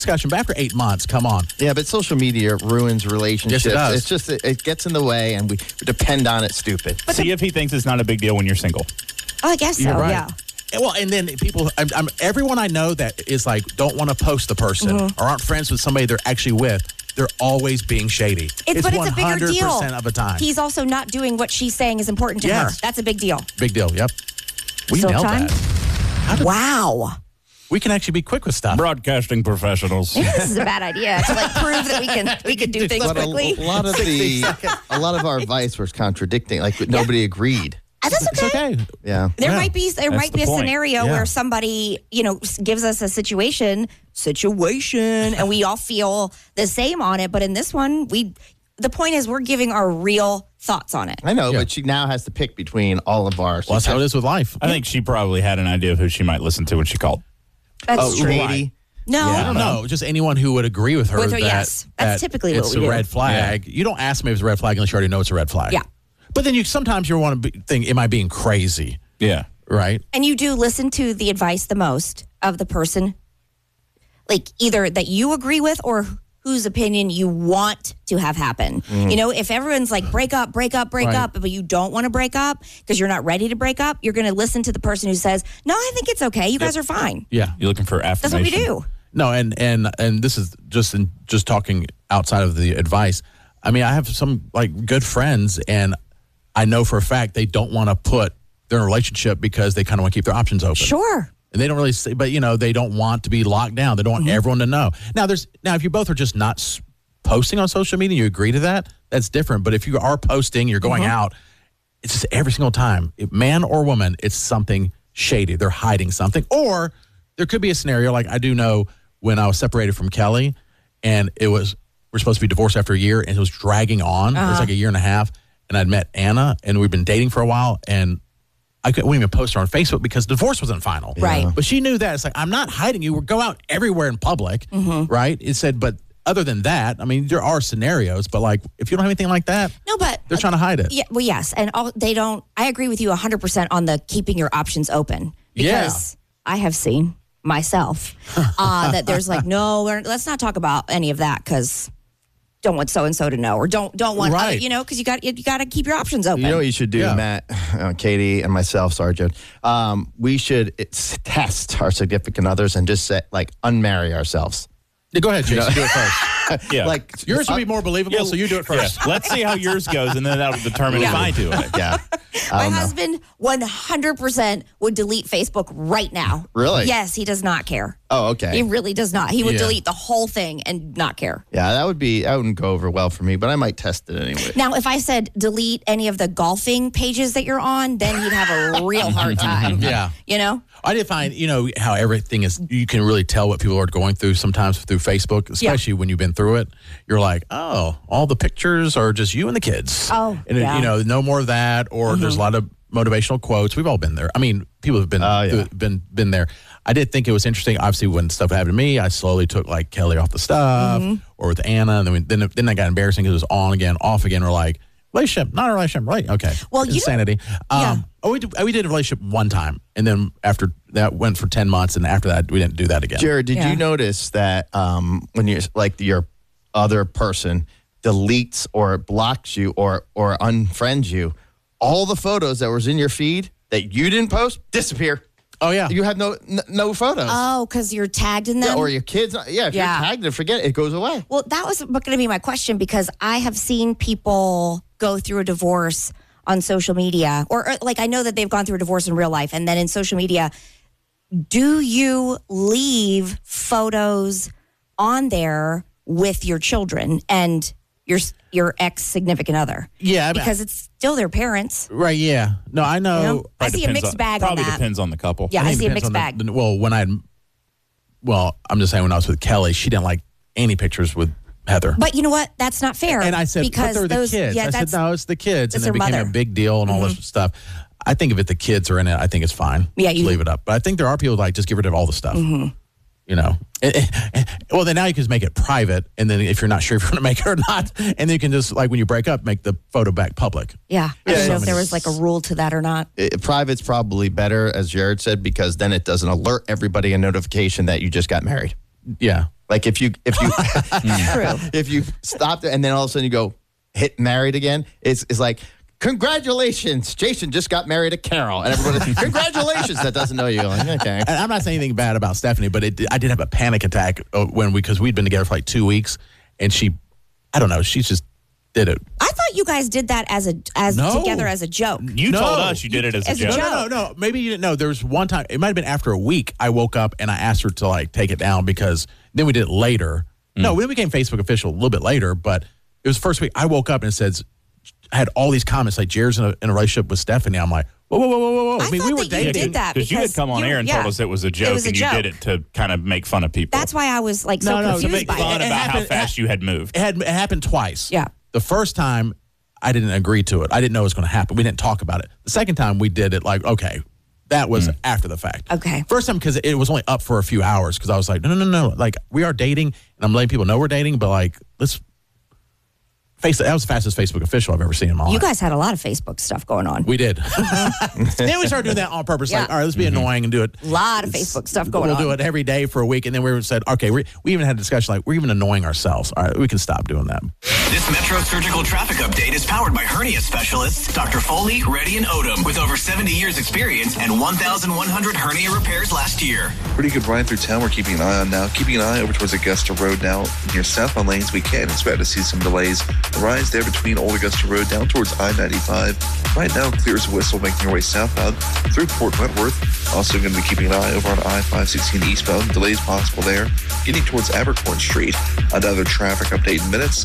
discussion. But after 8 months, come on. Yeah, but social media ruins relationships. Yes, it does. It's just, it gets in the way, and we depend on it stupid. See if he thinks it's not a big deal when you're single. Oh, I guess so, You're right. yeah. Well, and then people, everyone I know that is like, don't want to post the person or aren't friends with somebody they're actually with, they're always being shady. But it's a bigger 100% deal. of the time. He's also not doing what she's saying is important to her. Yes. That's a big deal. Big deal, yep. We Still nailed time? that. Wow. We can actually be quick with stuff. Broadcasting professionals. Maybe this is a bad idea to like prove that we can do things But quickly. a lot of our advice was contradicting. Like nobody agreed. That's It's okay. Yeah. There Yeah. might be That's a the point. scenario Yeah. where somebody, gives us a situation, and we all feel the same on it. But in this one, the point is we're giving our real thoughts on it. I know, Yeah. but she now has to pick between all of ours. Well, that's how it is with life. I think she probably had an idea of who she might listen to when she called. That's true. Katie. No. I don't know. Just anyone who would agree with her. With her, that, yes. That's that typically what it's we a do. red flag. You don't ask me if it's a red flag unless you already know it's a red flag. Yeah. But then sometimes you want to think, am I being crazy? Yeah. Right? And you do listen to the advice the most of the person, like either that you agree with or whose opinion you want to have happen. If everyone's like break up, Right. but you don't want to break up because you're not ready to break up, you're going to listen to the person who says, no, I think it's okay. You guys are fine. Yeah. You're looking for That's affirmation. what we do. No, and this is just talking outside of the advice. I mean, I have some like good friends, and I know for a fact they don't want to put their relationship because they kind of want to keep their options open. Sure. And they don't really say, but they don't want to be locked down. They don't want everyone to know. Now, if you both are just not posting on social media, you agree to that, that's different. But if you are posting, you're going out, it's just every single time, man or woman, it's something shady. They're hiding something. Or there could be a scenario like I do know when I was separated from Kelly, and we're supposed to be divorced after a year, and it was dragging on. It was like a year and a half, and I'd met Anna, and we'd been dating for a while, and I wouldn't even post her on Facebook because divorce wasn't final. Right. But she knew that. It's like, I'm not hiding you. We'll go out everywhere in public, right? It said, but other than that, I mean, there are scenarios, but like, if you don't have anything like that, No, but they're trying to hide it. yeah, well, yes, and they don't. I agree with you 100% on the keeping your options open because I have seen myself that there's like, no, let's not talk about any of that because don't want so and so to know, or don't want Right. because you got to keep your options open. You know what you should do, Yeah. Matt, Katie, and myself, Sergeant? We should test our significant others and just say, unmarry ourselves. Yeah, go ahead, Jason. Do it first. Yeah. Yours would be more believable, so you do it first. Yeah. Let's see how yours goes, and then that'll determine if I do it. Yeah. My husband 100% would delete Facebook right now. Really? Yes, he does not care. Oh, okay. He really does not. He would Yeah. delete the whole thing and not care. Yeah, that wouldn't go over well for me, but I might test it anyway. Now, if I said delete any of the golfing pages that you're on, then he'd have a real hard time. Yeah. I did find, how everything is, you can really tell what people are going through sometimes through Facebook, especially when you've been through it. You're like, oh, all the pictures are just you and the kids. Oh, and yeah. no more of that. Or there's a lot of motivational quotes. We've all been there. I mean, people have been been there. I did think it was interesting. Obviously, when stuff happened to me, I slowly took like Kelly off the stuff, or with Anna, and then I got embarrassing because it was on again, off again. We're like, relationship, not a relationship, right? Okay. Well, insanity. We did a relationship one time, and then after that went for 10 months, and after that we didn't do that again. Jared, did Yeah. you notice that when you're your other person deletes or blocks you or unfriends you, all the photos that was in your feed that you didn't post disappear? Oh yeah. You have no photos. Oh, because you're tagged in them? Or your kids. Yeah, if you're tagged and forget it goes away. Well, that was going to be my question because I have seen people go through a divorce on social media, or like I know that they've gone through a divorce in real life, and then in social media, do you leave photos on there with your children and your ex-significant other? Yeah, because it's still their parents. Right, yeah. No, I know. I see a mixed bag on Probably that. depends on the couple. Yeah, I think it see a depends mixed on bag. I'm just saying when I was with Kelly, she didn't like any pictures with Heather. But you know what? That's not fair. And I said, because but they're those, the kids. Yeah, I said, no, it's the kids. And that's it their became mother. a big deal and all this stuff. I think if the kids are in it, I think it's fine. Yeah, Just leave it up. But I think there are people like, just get rid of all the stuff. Well, then now you can just make it private. And then if you're not sure if you're going to make it or not, and then you can just, like when you break up, make the photo back public. Yeah. I don't know if there was like a rule to that or not. Private's probably better, as Jared said, because then it doesn't alert everybody a notification that you just got married. Yeah. Like if you True. if you stop there and then all of a sudden you go hit married again, it's like, congratulations, Jason just got married to Carol, and everybody, congratulations, that doesn't know you. Like, okay. And I'm not saying anything bad about Stephanie, but I did have a panic attack because we'd been together for like 2 weeks, and she just did it. I thought you guys did that together as a joke. You told us you did it as a joke. No. Maybe you didn't know. There was one time, it might have been after a week, I woke up and I asked her to like take it down because then we did it later. No, we became Facebook official a little bit later, but it was the first week I woke up and it says, I had all these comments like Jared's in a relationship with Stephanie. I'm like, whoa. I mean, we were dating. You did that because you had come on air and told us it was a joke, and you did it to kind of make fun of people. That's why I was like confused to make by fun it. about how fast you had moved. It happened twice. Yeah. The first time I didn't agree to it. I didn't know it was going to happen. We didn't talk about it. The second time we did it like, okay, that was after the fact. Okay. First time because it was only up for a few hours because I was like, no. Like we are dating and I'm letting people know we're dating, but like let's face it. That was the fastest Facebook official I've ever seen in my life. You guys had a lot of Facebook stuff going on. We did. Then we started doing that on purpose. Like, all right, let's be annoying and do it. A lot of Facebook stuff going on. We'll do it every day for a week. And then we said, okay, we even had a discussion like, we're even annoying ourselves. All right, we can stop doing that. This Metro Surgical Traffic Update is powered by hernia specialists Dr. Foley, Reddy, and Odom with over 70 years experience and 1,100 hernia repairs last year. Pretty good ride through town we're keeping an eye on now. Keeping an eye over towards Augusta Road now. Near southbound lanes, we can expect to see some delays. The rise there between Old Augusta Road down towards I-95. Right now, clear as a whistle making your way southbound through Port Wentworth. Also going to be keeping an eye over on I-516 eastbound. Delays possible there. Getting towards Abercorn Street. Another traffic update in minutes.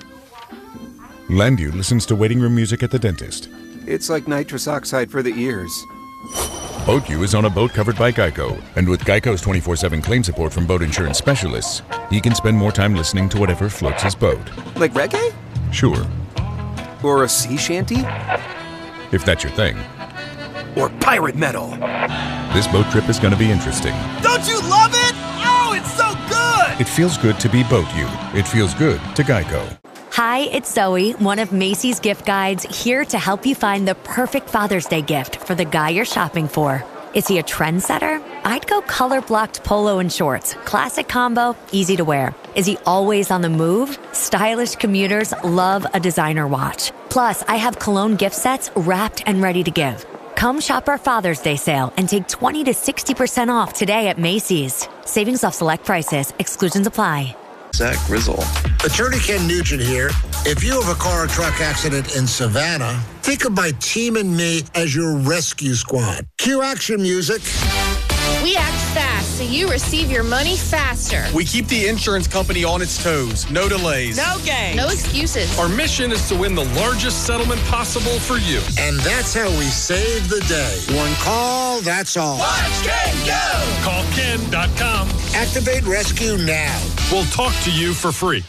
Landu listens to waiting room music at the dentist. It's like nitrous oxide for the ears. BoatU is on a boat covered by Geico, and with Geico's 24/7 claim support from boat insurance specialists, he can spend more time listening to whatever floats his boat. Like reggae? Sure, Or a sea shanty? if that's your thing. Or pirate metal? This boat trip is going to be interesting. Don't you love it? Oh, it's so good! It feels good to be BoatU. It feels good to Geico. Hi, it's Zoe, one of Macy's gift guides, here to help you find the perfect Father's Day gift for the guy you're shopping for. Is he a trendsetter? I'd go color-blocked polo and shorts. Classic combo, easy to wear. Is he always on the move? Stylish commuters love a designer watch. Plus, I have cologne gift sets wrapped and ready to give. Come shop our Father's Day sale and take 20 to 60% off today at Macy's. Savings off select prices. Exclusions apply. Zach Grizzle. Attorney Ken Nugent here. If you have a car or truck accident in Savannah, think of my team and me as your rescue squad. Cue action music. We act fast so you receive your money faster. We keep the insurance company on its toes. No delays. No games. No excuses. Our mission is to win the largest settlement possible for you. And that's how we save the day. One call, that's all. Watch Ken go! Call Ken.com. Activate rescue now. We'll talk to you for free.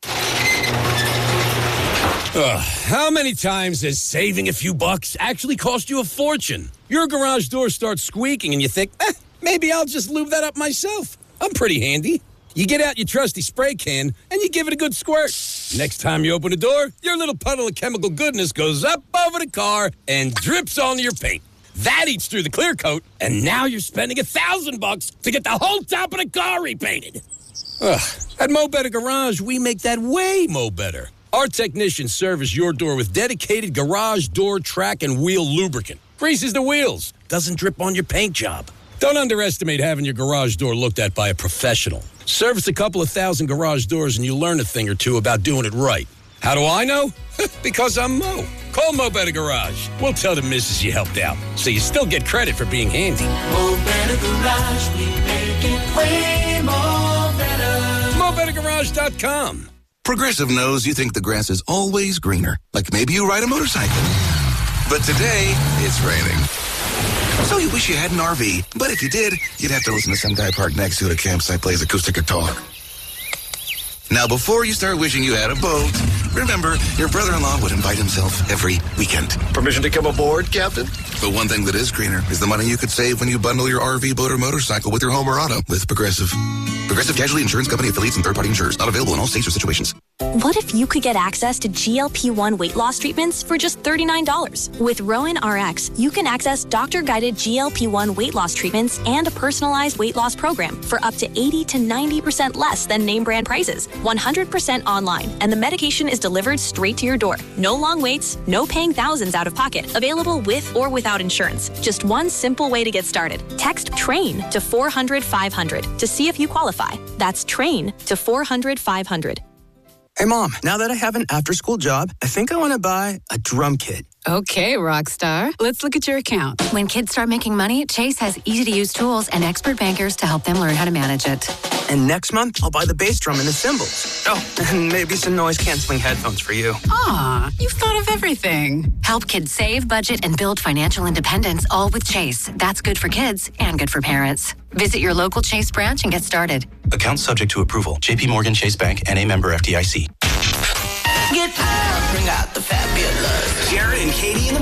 How many times has saving a few bucks actually cost you a fortune? Your garage door starts squeaking and you think, maybe I'll just lube that up myself. I'm pretty handy. You get out your trusty spray can and you give it a good squirt. Next time you open the door, your little puddle of chemical goodness goes up over the car and drips onto your paint. That eats through the clear coat, and now you're spending $1,000 to get the whole top of the car repainted. At Mo Better Garage, we make that way mo better. Our technicians service your door with dedicated garage door track and wheel lubricant. Greases the wheels, doesn't drip on your paint job. Don't underestimate having your garage door looked at by a professional. Service a couple of thousand garage doors and you'll learn a thing or two about doing it right. How do I know? Because I'm Mo. Call Mo Better Garage. We'll tell the missus you helped out, so you still get credit for being handy. Mo Better Garage, we make it way more better. MoBetterGarage.com. Progressive knows you think the grass is always greener, like maybe you ride a motorcycle. But today, it's raining. So you wish you had an RV, but if you did, you'd have to listen to some guy parked next to you at a campsite plays acoustic guitar. Now, before you start wishing you had a boat, remember, your brother-in-law would invite himself every weekend. Permission to come aboard, Captain? But one thing that is greener is the money you could save when you bundle your RV, boat, or motorcycle with your home or auto with Progressive. Progressive Casualty Insurance Company affiliates and third-party insurers. Not available in all states or situations. What if you could get access to GLP-1 weight loss treatments for just $39? With Rowan RX, you can access doctor-guided GLP-1 weight loss treatments and a personalized weight loss program for up to 80 to 90% less than name brand prices, 100% online, and the medication is delivered straight to your door. No long waits, no paying thousands out of pocket. Available with or without insurance. Just one simple way to get started. Text TRAIN to 400-500 to see if you qualify. That's TRAIN to 400-500. Hey, Mom, now that I have an after-school job, I think I want to buy a drum kit. Okay, Rockstar. Let's look at your account. When kids start making money, Chase has easy-to-use tools and expert bankers to help them learn how to manage it. And next month, I'll buy the bass drum and the cymbals. Oh, and maybe some noise-canceling headphones for you. Aw, you've thought of everything. Help kids save, budget, and build financial independence, all with Chase. That's good for kids and good for parents. Visit your local Chase branch and get started. Account subject to approval. JP Morgan Chase Bank, N.A. member FDIC. Get out, bring out the fabulous. Jared and Katie in the